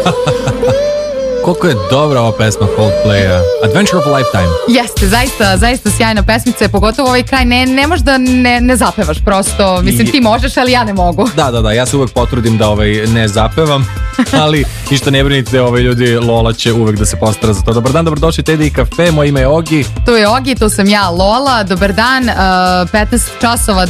Koliko je dobra ova pesma Coldplaya. Adventure of a Lifetime. Jeste, zaista sjajna pesmica, pogotovo ovaj kraj, ne možeš da ne zapevaš prosto, mislim ti možeš, ali ja ne mogu. Da, ja se uvek potrudim da ne zapevam, ali ništa ne brinite, ljudi, Lola će uvek da se postara za to. Dobar dan, dobrodošli Teddy i kafe, moje ime je Ogi. Tu je Ogi, tu sam ja, Lola, dobar dan, 15 časova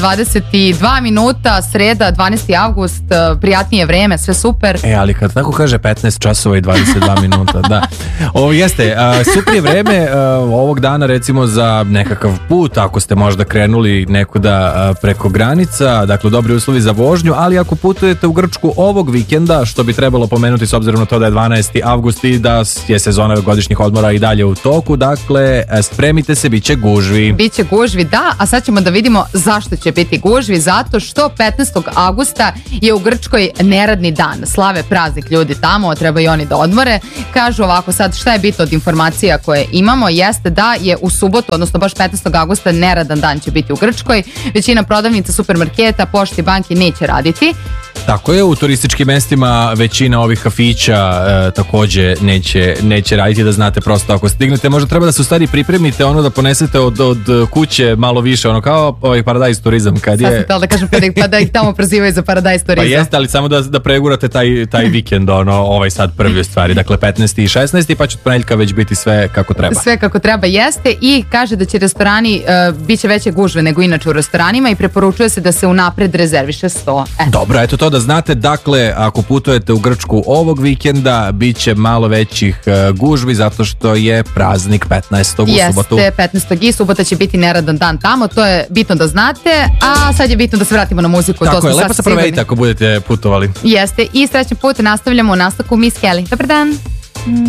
22 minuta, sreda, 12. avgust, prijatnije vreme, sve super. Ali kad tako kaže 15 časova i 22 minuta, da. Ovo jeste, super je vreme ovog dana recimo za nekakav put, ako ste možda krenuli nekuda preko granica, dakle dobri uslovi za vožnju, ali ako putujete u Grčku ovog vikenda, što bi trebalo pomenuti s obzirom na to da je 12. avgust i da je sezona godišnjih odmora i dalje u toku, dakle spremite se, bit će gužvi. Biće gužvi, da, a sad ćemo da vidimo zašto će biti gužvi, zato što 15. avgusta je u Grčkoj neradni dan, slave praznik ljudi tamo, treba i oni da odmore. Kažu ovako sad, šta je bitno od informacija koje imamo, jeste da je u subotu, odnosno baš 15. avgusta neradan dan će biti u Grčkoj, većina prodavnica, supermarketa, pošti, banki neće raditi. Tako je, u turističkim mestima većina ovih kafića takođe neće raditi, da znate, prosto ako stignete, možda treba da se u stvari pripremite da ponesete od kuće malo više, kao Paradise turizam kad je... Sad sam htjela da kažem pa da ih tamo prozivaju za Paradise turizam. Pa jeste, ali samo da pregurate taj vikend, ovaj sad prvi u stvari, dakle 15. i 16. pa će od ponedjeljka već biti sve kako treba. Sve kako treba jeste, i kaže da će restorani, bit će veće gužve nego inače u restoranima i preporučuje se da se unapred rezerviše sto. Dobro, eto to da znate, dakle, ako putujete u Grčku ovog vikenda, bit će malo većih gužvi zato što je praznik 15. u subotu. Jeste, 15. i subota će biti neradan dan tamo, to je bitno da znate, a sad je bitno da se vratimo na muziku. Tako je, lepo se provedite ako budete putovali. Jeste, i srećan put, nastavljamo u nastavku Miss Kelly. Dobar dan!